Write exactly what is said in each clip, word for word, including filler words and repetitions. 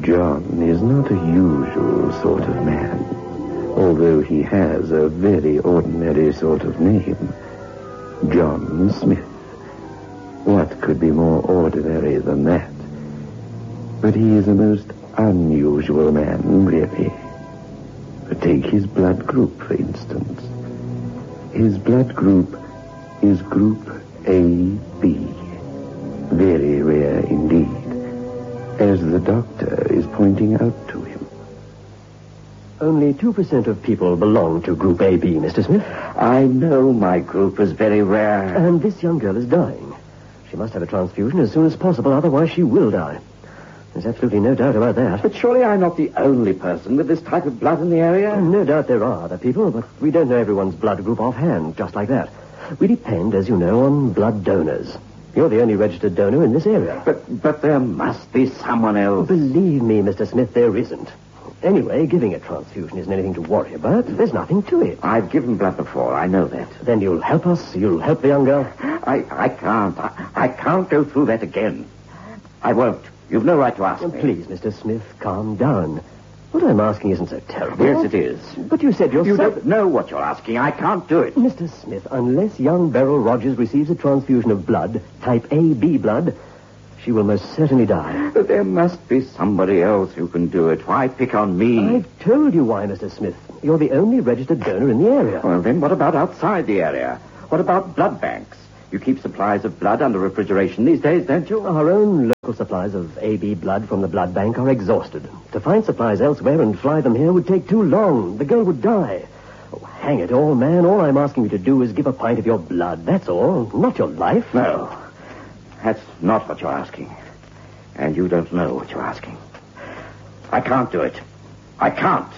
John is not a usual sort of man, although he has a very ordinary sort of name. John Smith. What could be more ordinary than that? But he is a most unusual man, really. Take his blood group, for instance. His blood group is Group A B. Very rare indeed, as the doctor is pointing out to him. Only two percent of people belong to Group A B, Mister Smith. I know my group is very rare. And this young girl is dying. She must have a transfusion as soon as possible, otherwise she will die. There's absolutely no doubt about that. But surely I'm not the only person with this type of blood in the area? No doubt there are other people, but we don't know everyone's blood group offhand, just like that. We depend, as you know, on blood donors. You're the only registered donor in this area. But but there must be someone else. Believe me, Mister Smith, there isn't. Anyway, giving a transfusion isn't anything to worry about. There's nothing to it. I've given blood before, I know that. Then you'll help us? You'll help the young girl? I, I can't. I, I can't go through that again. I won't. You've no right to ask me. Please, Mister Smith, calm down. What I'm asking isn't so terrible. Yes, it is. But you said yourself... You don't know what you're asking. I can't do it. Mister Smith, unless young Beryl Rogers receives a transfusion of blood, type A B blood, she will most certainly die. But there must be somebody else who can do it. Why pick on me? I've told you why, Mister Smith. You're the only registered donor in the area. Well, then what about outside the area? What about blood banks? You keep supplies of blood under refrigeration these days, don't you? Our own local supplies of A B blood from the blood bank are exhausted. To find supplies elsewhere and fly them here would take too long. The girl would die. Oh, hang it all, man. All I'm asking you to do is give a pint of your blood. That's all. Not your life. No. That's not what you're asking. And you don't know what you're asking. I can't do it. I can't.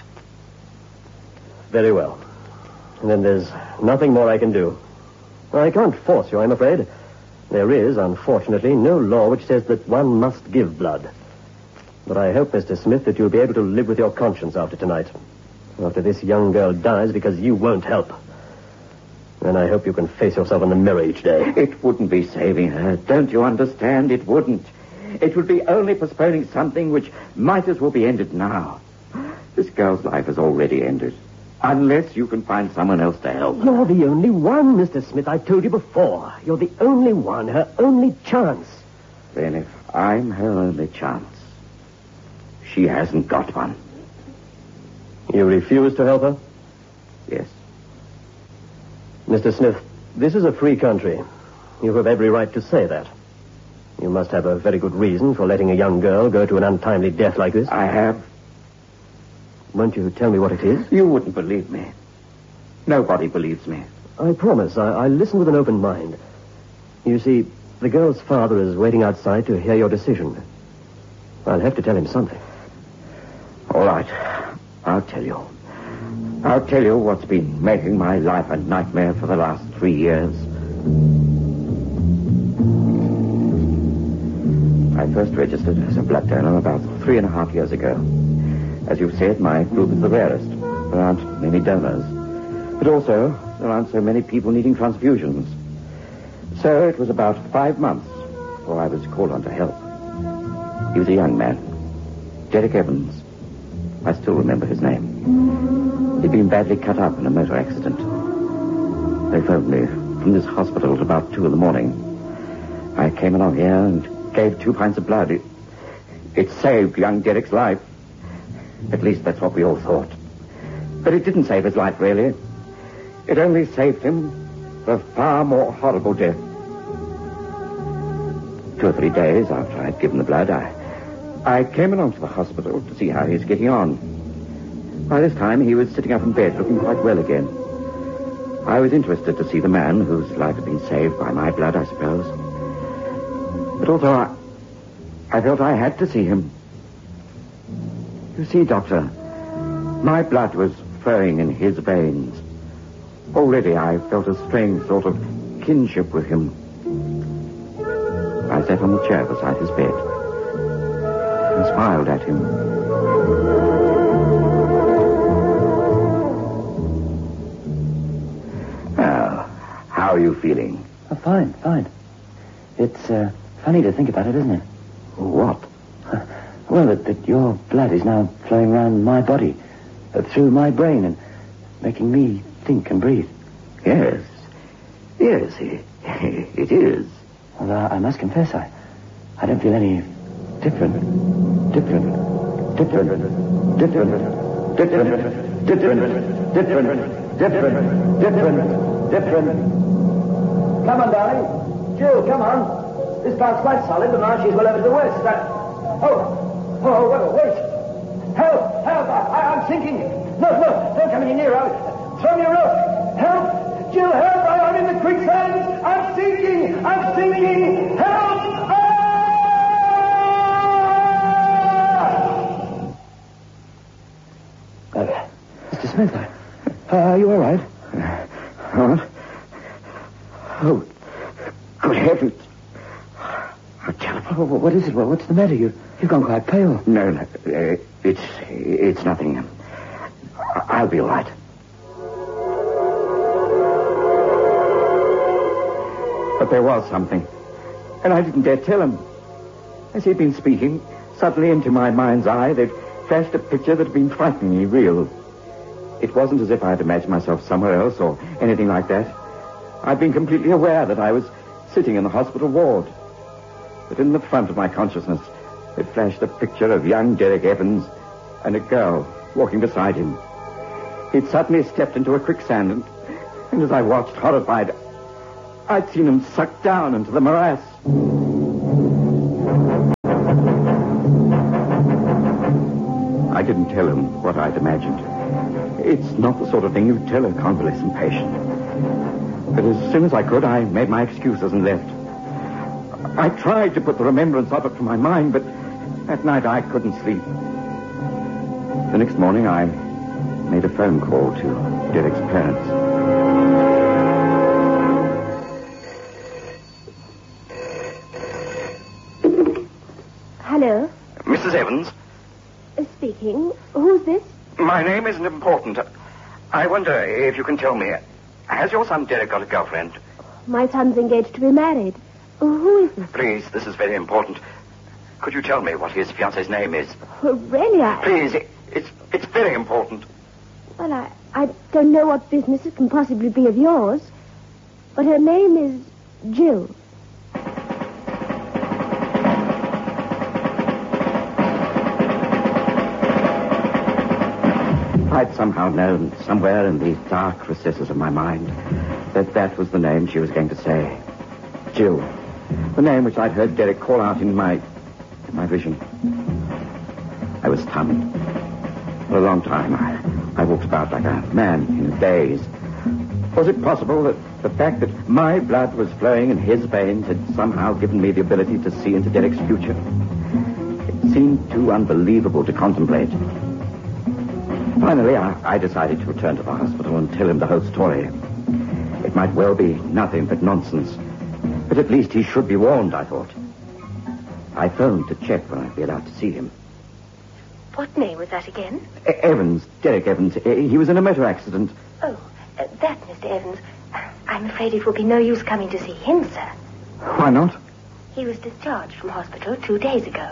Very well. And then there's nothing more I can do. I can't force you, I'm afraid. There is, unfortunately, no law which says that one must give blood. But I hope, Mister Smith, that you'll be able to live with your conscience after tonight. After this young girl dies because you won't help. And I hope you can face yourself in the mirror each day. It wouldn't be saving her. Don't you understand? It wouldn't. It would be only postponing something which might as well be ended now. This girl's life is already ended. Unless you can find someone else to help. You're the only one, Mister Smith. I told you before. You're the only one, her only chance. Then if I'm her only chance, she hasn't got one. You refuse to help her? Yes. Mister Smith, this is a free country. You have every right to say that. You must have a very good reason for letting a young girl go to an untimely death like this. I have. Won't you tell me what it is? You wouldn't believe me. Nobody believes me. I promise. I, I listen with an open mind. You see, the girl's father is waiting outside to hear your decision. I'll have to tell him something. All right. I'll tell you. I'll tell you what's been making my life a nightmare for the last three years. I first registered as a blood donor about three and a half years ago. As you've said, my group is the rarest. There aren't many donors. But also, there aren't so many people needing transfusions. So it was about five months before I was called on to help. He was a young man. Derek Evans. I still remember his name. He'd been badly cut up in a motor accident. They phoned me from this hospital at about two in the morning. I came along here and gave two pints of blood. It, it saved young Derek's life. At least that's what we all thought. But it didn't save his life, really. It only saved him a far more horrible death. Two or three days after I'd given the blood, I, I came along to the hospital to see how he was getting on. By this time, he was sitting up in bed, looking quite well again. I was interested to see the man whose life had been saved by my blood, I suppose. But also, I, I felt I had to see him. You see, Doctor, my blood was flowing in his veins. Already I felt a strange sort of kinship with him. I sat on the chair beside his bed and smiled at him. Well, how are you feeling? Oh, fine, fine. It's uh, funny to think about it, isn't it? What? Well, that, that your blood is now flowing around my body, uh, through my brain, and making me think and breathe. Yes. Yes, it, it is. Although I must confess, I, I don't feel any different. Different. Different. Different. Different. Different. Different. Different. Different. Different. Different. Come on, darling. Jill, come on. This part's quite solid, but now she's well over to the west. I... Oh. Oh, wait, wait. Help! Help! I, I'm sinking. No, no, don't come any nearer. I'll throw me a rope. Help! Jill, help! I'm in the quicksand. I'm sinking. I'm sinking. Help! Ah! Uh, Mister Smith, uh, are you all right? What? Oh, good heavens. How terrible. What is it? What's the matter? You, you've gone quite pale. No, no, uh, it's, it's nothing. I'll be all right. But there was something, and I didn't dare tell him. As he'd been speaking, suddenly into my mind's eye, there'd flashed a picture that had been frighteningly real. It wasn't as if I had imagined myself somewhere else or anything like that. I'd been completely aware that I was sitting in the hospital ward. But in the front of my consciousness, it flashed a picture of young Derek Evans and a girl walking beside him. He'd suddenly stepped into a quicksand, and, and as I watched, horrified, I'd seen him sucked down into the morass. I didn't tell him what I'd imagined. It's not the sort of thing you tell a convalescent patient. But as soon as I could, I made my excuses and left. I tried to put the remembrance of it from my mind, but that night I couldn't sleep. The next morning, I made a phone call to Derek's parents. Hello? Missus Evans? Uh, speaking. Who's this? My name isn't important. I wonder if you can tell me, has your son Derek got a girlfriend? My son's engaged to be married. Who is this? Please, this is very important. Could you tell me what his fiancée's name is? Oh, really, I... Please, it, it's it's very important. Well, I, I don't know what business it can possibly be of yours. But her name is Jill. I'd somehow known, somewhere in the dark recesses of my mind, that that was the name she was going to say. Jill. The name which I'd heard Derek call out in my... in my vision. I was stunned. For a long time, I, I walked about like a man in a daze. Was it possible that the fact that my blood was flowing in his veins had somehow given me the ability to see into Derek's future? It seemed too unbelievable to contemplate. Finally, I, I decided to return to the hospital and tell him the whole story. It might well be nothing but nonsense, but at least he should be warned, I thought. I phoned to check when I'd be allowed to see him. What name was that again? E- Evans, Derek Evans. E- he was in a motor accident. Oh, uh, that Mister Evans. I'm afraid it will be no use coming to see him, sir. Why not? He was discharged from hospital two days ago.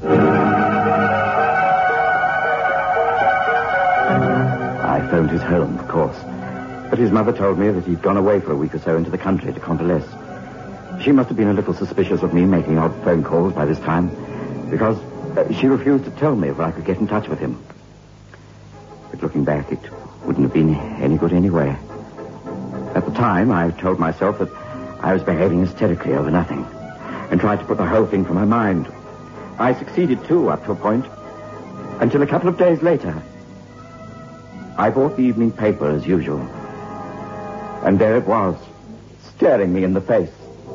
I phoned his home, of course. But his mother told me that he'd gone away for a week or so into the country to convalesce. She must have been a little suspicious of me making odd phone calls by this time, because uh, she refused to tell me if I could get in touch with him. But looking back, it wouldn't have been any good anyway. At the time, I told myself that I was behaving hysterically over nothing, and tried to put the whole thing from my mind. I succeeded, too, up to a point, until a couple of days later, I bought the evening paper as usual. And there it was, staring me in the face.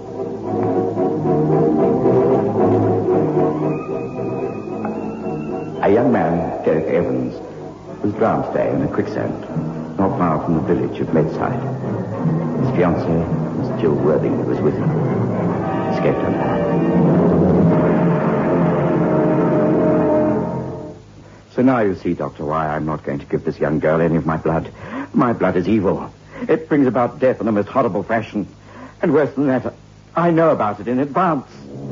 A young man, Derek Evans, was drowned today in a quicksand, not far from the village of Medside. His fiancée, Miss Jill Worthing, was with him. Escaped unharmed. So now you see, Doctor, why I'm not going to give this young girl any of my blood. My blood is evil. It brings about death in the most horrible fashion. And worse than that, I know about it in advance.